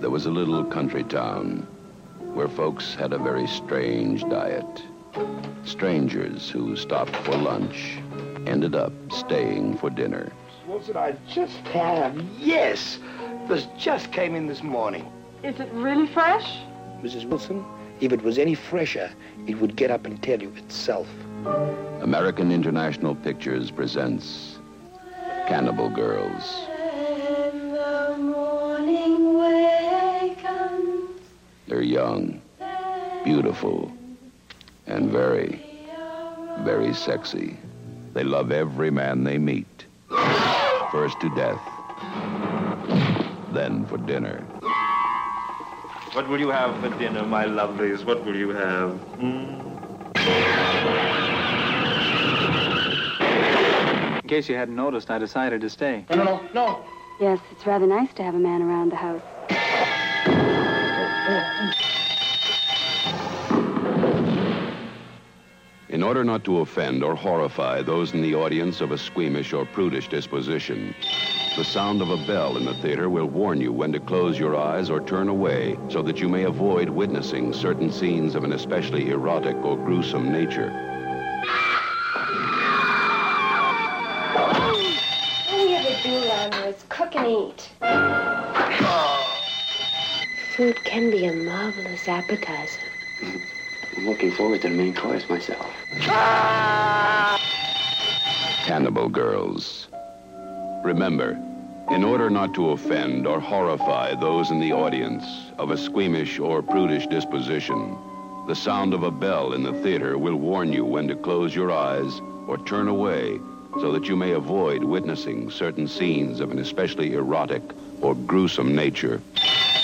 There was a little country town where folks had a very strange diet. Strangers who stopped for lunch ended up staying for dinner. Wilson, I just have. Yes! This just came in this morning. Is it really fresh? Mrs. Wilson, if it was any fresher, it would get up and tell you itself. American International Pictures presents Cannibal Girls. When the morning wakens, They're young, beautiful, and very, very sexy. They love every man they meet. First to death, then for dinner. What will you have for dinner, my lovelies? What will you have? In case you hadn't noticed, I decided to stay. No. Yes, it's rather nice to have a man around the house. In order not to offend or horrify those in the audience of a squeamish or prudish disposition, the sound of a bell in the theater will warn you when to close your eyes or turn away so that you may avoid witnessing certain scenes of an especially erotic or gruesome nature. all we ever do around here is cook and eat. Food can be a marvelous appetizer. I'm looking forward to the main course myself. Cannibal Girls. Remember, in order not to offend or horrify those in the audience of a squeamish or prudish disposition, the sound of a bell in the theater will warn you when to close your eyes or turn away so that you may avoid witnessing certain scenes of an especially erotic or gruesome nature.